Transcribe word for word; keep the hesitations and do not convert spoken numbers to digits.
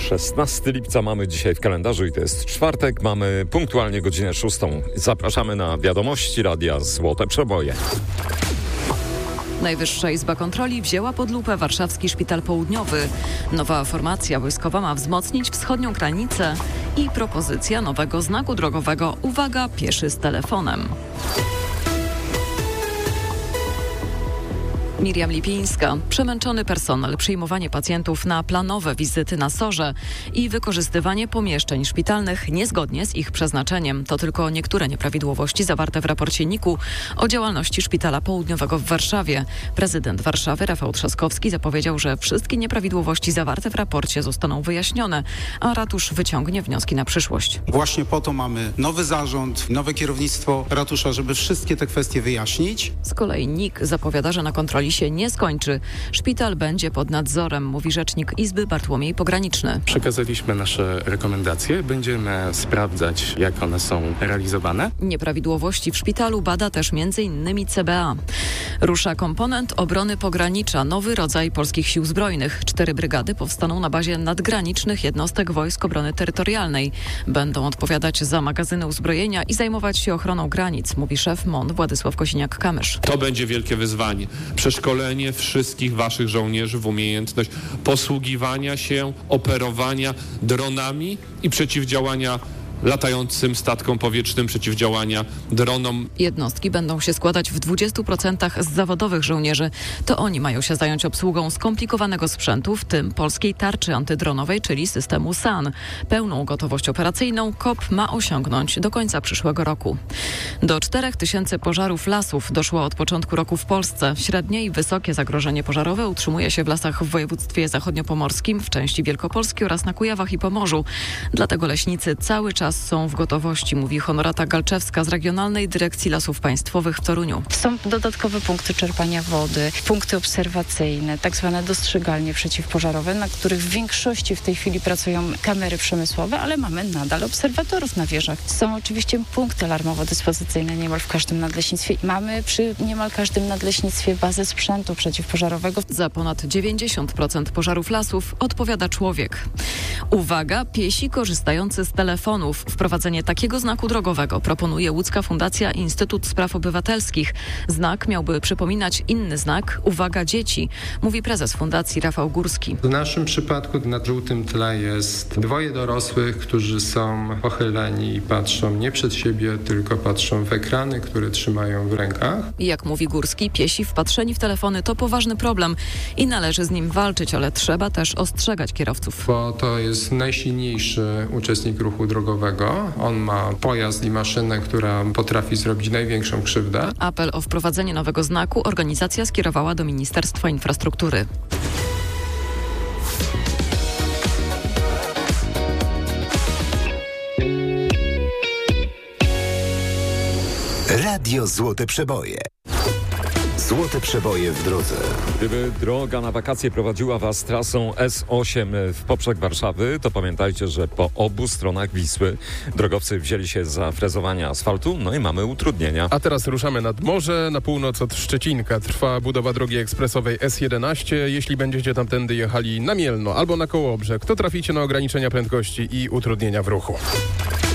szesnastego lipca mamy dzisiaj w kalendarzu i to jest czwartek. Mamy punktualnie godzinę szóstą. Zapraszamy na wiadomości Radia Złote Przeboje. Najwyższa Izba Kontroli wzięła pod lupę warszawski Szpital Południowy. Nowa formacja wojskowa ma wzmocnić wschodnią granicę i propozycja nowego znaku drogowego. Uwaga, pieszy z telefonem. Miriam Lipińska. Przemęczony personel, przyjmowanie pacjentów na planowe wizyty na SOR-ze i wykorzystywanie pomieszczeń szpitalnych niezgodnie z ich przeznaczeniem. To tylko niektóre nieprawidłowości zawarte w raporcie N I K-u o działalności Szpitala Południowego w Warszawie. Prezydent Warszawy Rafał Trzaskowski zapowiedział, że wszystkie nieprawidłowości zawarte w raporcie zostaną wyjaśnione, a ratusz wyciągnie wnioski na przyszłość. Właśnie po to mamy nowy zarząd, nowe kierownictwo ratusza, żeby wszystkie te kwestie wyjaśnić. Z kolei N I K zapowiada, że na kontroli się nie skończy. Szpital będzie pod nadzorem, mówi rzecznik Izby Bartłomiej Pograniczny. Przekazaliśmy nasze rekomendacje. Będziemy sprawdzać, jak one są realizowane. Nieprawidłowości w szpitalu bada też między innymi C B A. Rusza komponent obrony pogranicza, nowy rodzaj polskich sił zbrojnych. Cztery brygady powstaną na bazie nadgranicznych jednostek Wojsk Obrony Terytorialnej. Będą odpowiadać za magazyny uzbrojenia i zajmować się ochroną granic, mówi szef M O N Władysław Kosiniak-Kamysz. To będzie wielkie wyzwanie. Przeszkolenie wszystkich waszych żołnierzy w umiejętność posługiwania się, operowania dronami i przeciwdziałania latającym statkom powietrznym, przeciwdziałania dronom. Jednostki będą się składać w dwudziestu procentach z zawodowych żołnierzy. To oni mają się zająć obsługą skomplikowanego sprzętu, w tym polskiej tarczy antydronowej, czyli systemu S A N. Pełną gotowość operacyjną K O P ma osiągnąć do końca przyszłego roku. Do czterech tysięcy pożarów lasów doszło od początku roku w Polsce. Średnie i wysokie zagrożenie pożarowe utrzymuje się w lasach w województwie zachodniopomorskim, w części Wielkopolski oraz na Kujawach i Pomorzu. Dlatego leśnicy cały czas są w gotowości, mówi Honorata Galczewska z Regionalnej Dyrekcji Lasów Państwowych w Toruniu. Są dodatkowe punkty czerpania wody, punkty obserwacyjne, tak zwane dostrzegalnie przeciwpożarowe, na których w większości w tej chwili pracują kamery przemysłowe, ale mamy nadal obserwatorów na wieżach. Są oczywiście punkty alarmowo-dyspozycyjne niemal w każdym nadleśnictwie. Mamy przy niemal każdym nadleśnictwie bazę sprzętu przeciwpożarowego. Za ponad dziewięćdziesiąt procent pożarów lasów odpowiada człowiek. Uwaga, piesi korzystający z telefonów. Wprowadzenie takiego znaku drogowego proponuje łódzka Fundacja Instytut Spraw Obywatelskich. Znak miałby przypominać inny znak Uwaga dzieci, mówi prezes Fundacji Rafał Górski. W naszym przypadku na żółtym tle jest dwoje dorosłych, którzy są pochyleni i patrzą nie przed siebie, tylko patrzą w ekrany, które trzymają w rękach. Jak mówi Górski, piesi wpatrzeni w telefony to poważny problem i należy z nim walczyć, ale trzeba też ostrzegać kierowców. Bo to jest najsilniejszy uczestnik ruchu drogowego. On ma pojazd i maszynę, która potrafi zrobić największą krzywdę. Apel o wprowadzenie nowego znaku organizacja skierowała do Ministerstwa Infrastruktury. Radio Złote Przeboje. Złote Przeboje w drodze. Gdyby droga na wakacje prowadziła Was trasą S osiem w poprzek Warszawy, to pamiętajcie, że po obu stronach Wisły drogowcy wzięli się za frezowanie asfaltu, no i mamy utrudnienia. A teraz ruszamy nad morze. Na północ od Szczecinka trwa budowa drogi ekspresowej S jedenaście. Jeśli będziecie tamtędy jechali na Mielno albo na Kołobrzeg, to traficie na ograniczenia prędkości i utrudnienia w ruchu.